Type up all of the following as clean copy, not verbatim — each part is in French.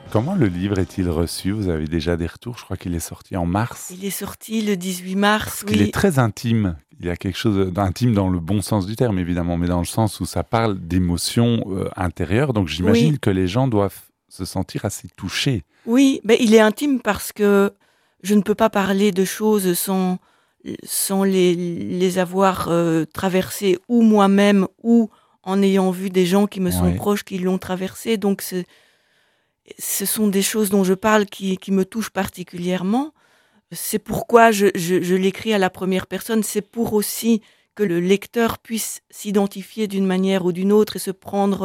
Comment le livre est-il reçu? Vous avez déjà des retours? Je crois qu'il est sorti en mars. Il est sorti le 18 Parce mars, qu'il est oui. très intime. Il y a quelque chose d'intime dans le bon sens du terme, évidemment, mais dans le sens où ça parle d'émotions intérieures. Donc Oui, j'imagine que les gens doivent se sentir assez touchés. oui, ben, il est intime parce que je ne peux pas parler de choses sans les avoir traversées ou moi-même ou en ayant vu des gens qui me sont Oui, proches qui l'ont traversé. Donc ce sont des choses dont je parle qui me touchent particulièrement. C'est pourquoi je l'écris à la première personne. C'est pour aussi que le lecteur puisse s'identifier d'une manière ou d'une autre et se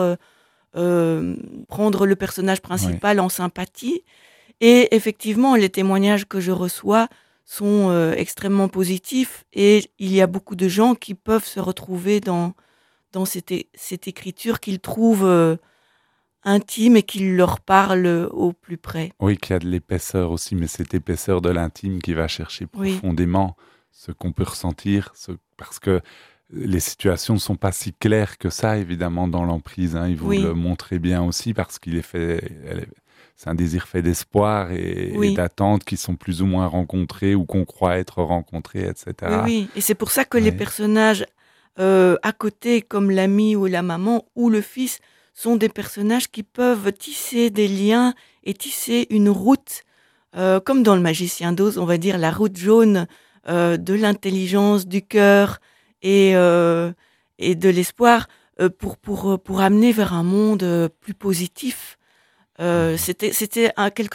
prendre le personnage oui. principal en sympathie. Et effectivement, les témoignages que je reçois sont extrêmement positifs et il y a beaucoup de gens qui peuvent se retrouver dans cette écriture qu'ils trouvent intime et qui leur parle au plus près. Oui, qu'il y a de l'épaisseur aussi, mais cette épaisseur de l'intime qui va chercher Oui, profondément ce qu'on peut ressentir, parce que les situations ne sont pas si claires que ça, évidemment, dans l'emprise. Hein. Il vous le oui, montrez bien aussi, parce qu'il est fait, c'est un désir fait d'espoir et oui. d'attentes qui sont plus ou moins rencontrés ou qu'on croit être rencontrés, Oui, etc. oui, et c'est pour ça que les Oui, personnages, à côté, comme l'ami ou la maman ou le fils, sont des personnages qui peuvent tisser des liens et tisser une route, comme dans Le Magicien d'Oz, on va dire la route jaune, de l'intelligence, du cœur et et de l'espoir, pour amener vers un monde, plus positif. mhm. C'était un quelque